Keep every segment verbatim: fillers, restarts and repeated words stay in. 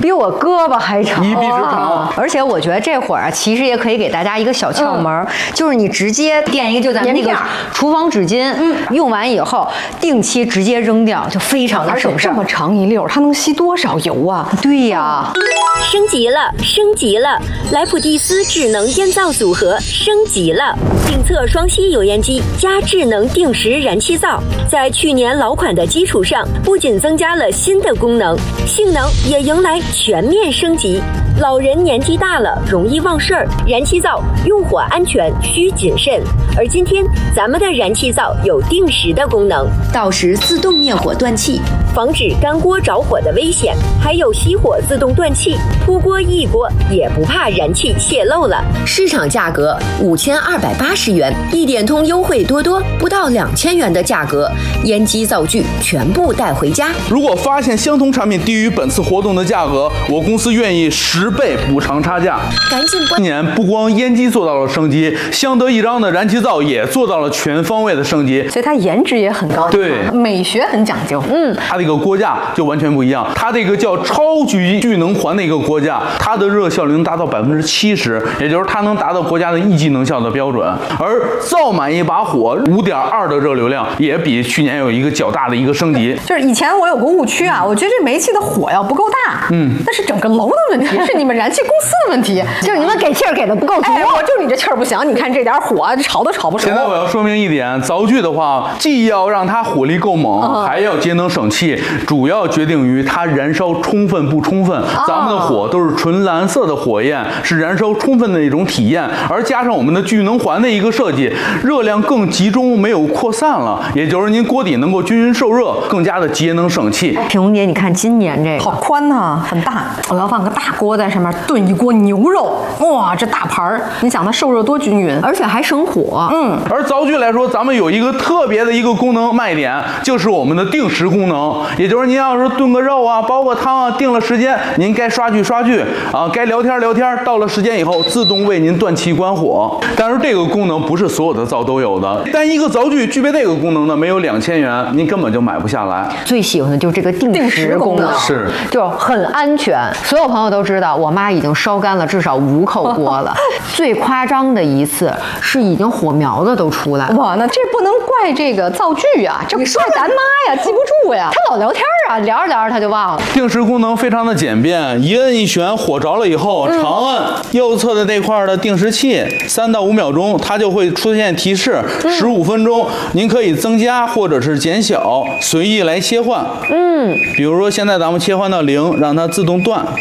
比我胳膊还长， 一臂之长。 而且我觉得这会儿啊，其实也可以给大家一个小窍门，嗯、就是你直接垫一个，就咱们那个厨房纸巾，嗯，用完以后定期直接扔掉，就非常的省事。 这么长一溜，它能吸多少油啊？ 对呀。 升级了，升级了！莱普蒂斯智能烟灶组合升级了，定测双吸油烟机加智能定时燃气灶，在去年老款的基础上，不仅增加了新的功能，性能也迎来全面升级。老人年纪大了，容易忘事儿，燃气灶用火安全需谨慎。而今天咱们的燃气灶有定时的功能， 到时自动灭火断气， 防止干锅着火的危险，还有熄火自动断气，扑锅一锅也不怕燃气泄漏了。 市场价格五千二百八十元，一点通优惠多多，不到两千元的价格，烟机灶具全部带回家。 如果发现相同产品低于本次活动的价格，我公司愿意十倍补偿差价。 赶紧关！ 今年不光烟机做到了升级，相得益彰的燃气灶也做到了全方位的升级， 所以它颜值也很高， 对， 美学很讲究。 嗯， 它这个锅架就完全不一样，它这个叫超级聚能环的一个锅架，它的热效率能达到百分之七十，也就是它能达到国家的一级能效的标准。而灶满一把火五点二的热流量，也比去年有一个较大的一个升级。 就是以前我有个误区啊，我觉得这煤气的火要不够大，嗯，那是整个楼的问题，是你们燃气公司的问题， 就是你们给气儿给的不够足。 哎，我就你这气儿不行，你看这点火，这炒都炒不熟。 现在我要说明一点，灶具的话，既要让它火力够猛，嗯、还要节能省气，主要决定于它燃烧充分不充分。哦、咱们的火都是纯蓝色的火焰，是燃烧充分的一种体验，而加上我们的聚能环的一个设计，热量更集中，没有扩散了，也就是您锅底能够均匀受热，更加的节能省气。 品红姐，你看今年这个好宽呐、啊，很大，我要放个大锅在上面炖一锅牛肉，哇，这大盘儿，你想它受热多均匀， 而且还省火。 嗯， 而灶具来说，咱们有一个特别的一个功能卖点，就是我们的定时功能，也就是您要是炖个肉啊、煲个汤啊，定了时间，您该刷剧刷剧啊，该聊天聊天，到了时间以后自动为您断气关火。但是这个功能不是所有的灶都有的，但一个灶具具备这个功能呢，没有两千元，您根本就买不下来。 最喜欢的就是这个定时功能， 是就很安全。所有朋友都知道，我妈已经烧干了至少五口锅了。最夸张的一次是已经火苗子都出来了。 哇，那这不能怪这个灶具啊，这怪咱妈呀，记不住呀。她老聊天啊，聊着聊着她就忘了。 定时功能非常的简便，一摁一旋，火着了以后，嗯、长按右侧的这块的定时器，三到五秒钟，它就会出现提示，十五分钟，您可以增加或者是减小，随意来切换。嗯，比如说现在咱们切换到零，让它自动断。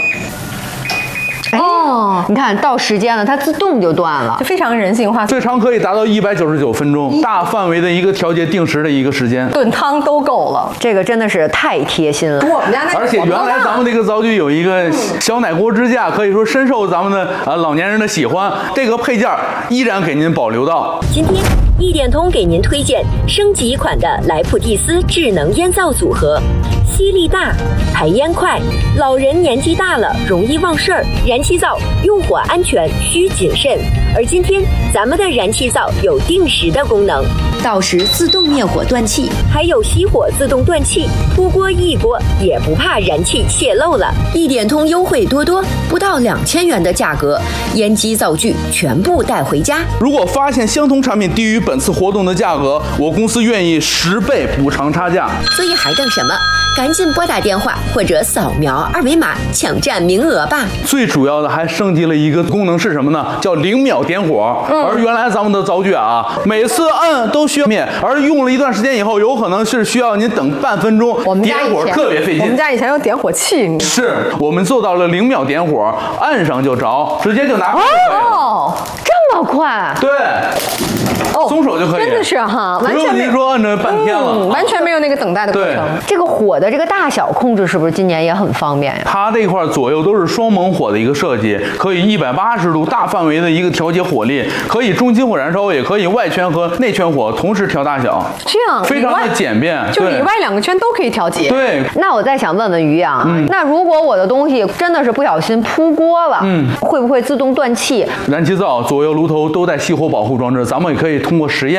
哦，你看到时间了，它自动就断了， 就非常人性化。 最长可以达到一百九十九分钟，大范围的一个调节定时的一个时间， 炖汤都够了。 这个真的是太贴心了。 我们家那而且原来咱们这个灶具有一个小奶锅支架，可以说深受咱们的呃老年人的喜欢。这个配件依然给您保留到今天。一点通给您推荐升级款的莱普蒂斯智能烟灶组合，吸力大，排烟快，老人年纪大了容易忘事儿，燃气灶用火安全需谨慎。而今天咱们的燃气灶有定时的功能， 到时自动灭火断气， 还有熄火自动断气，扑锅一锅也不怕燃气泄漏了。 一点通优惠多多，不到两千元的价格，烟机灶具全部带回家。 如果发现相同产品低于本次活动的价格，我公司愿意十倍补偿差价。 所以还等什么？赶紧拨打电话或者扫描二维码抢占名额吧。 最主要的还升级了一个功能是什么呢？叫零秒点火。嗯、而原来咱们的灶具啊，每次按都需要灭，而用了一段时间以后，有可能是需要您等半分钟， 我们家点火特别费劲。 我们家以前有点火器， 是我们做到了零秒点火，按上就着，直接就拿回来就可以了。 哦，这么快？ 对。哦，松手就可以， 真的是哈， 完全没说按着半天了、 嗯，完全没有那个等待的过程。 这个火的这个大小控制是不是今年也很方便呀？ 它这块左右都是双猛火的一个设计，可以一百八十度大范围的一个调节火力，可以中心火燃烧，也可以外圈和内圈火同时调大小。 这样非常的简便， 就里外两个圈都可以调节。 对。 那我再想问问于洋，嗯、那如果我的东西真的是不小心扑锅了，嗯，会不会自动断气？ 燃气灶左右炉头都带熄火保护装置，咱们也可以通过实验。